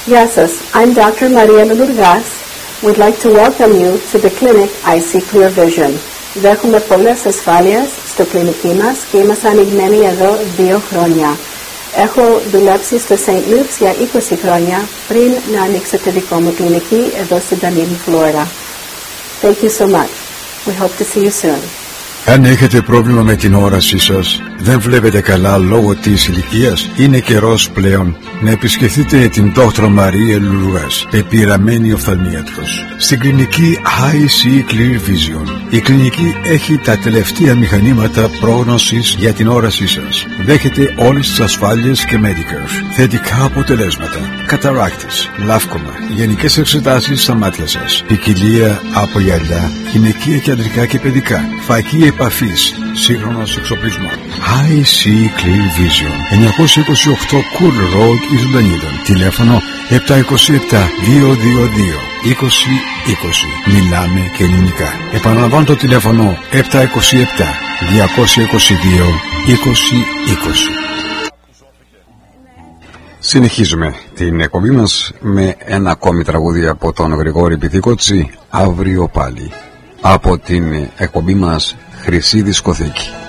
Γεια σας, I'm Dr. Maria Lourgas. We'd like to welcome you to the clinic I See Clear Vision. Δέχομαι πολλές ασφάλειες στο κλινική μας και είμαστε ανοιγμένοι εδώ 2 χρόνια. Έχω δουλέψει στο St. Luke's για 20 χρόνια πριν να ανοίξω τη δικό μου κλινική εδώ στην Dunedin, Florida. Thank you so much. We hope to see you soon. Αν έχετε πρόβλημα με την όρασή σας, δεν βλέπετε καλά λόγω της ηλικίας, είναι καιρός πλέον να επισκεφτείτε την Dr. Maria Lourgas, πεπειραμένη οφθαλμίατρος, στην κλινική I See Clear Vision. Η κλινική έχει τα τελευταία μηχανήματα πρόγνωσης για την όρασή σας. Δέχεται όλες τις ασφάλειες και Medicare. Θετικά αποτελέσματα, καταράκτης, λάφκομα, γενικές εξετάσεις στα μάτια σας, ποικιλία από γυαλιά, γυναικεία και αντρικά και παιδικά, φακή επαφής, σύγχρονος εξοπλισμός. I See Clear Vision, 928 Cool Road, Ισοντανίδων. Τηλέφωνο 727-222-2020. Μιλάμε και ελληνικά. Επαναλαμβάνω το τηλέφωνο 727-222-2020. Συνεχίζουμε την εκπομπή μας με ένα ακόμη τραγούδι από τον Γρηγόρη Πυθίκοτσι, αύριο πάλι, από την εκπομπή μας Χρυσή Δισκοθήκη.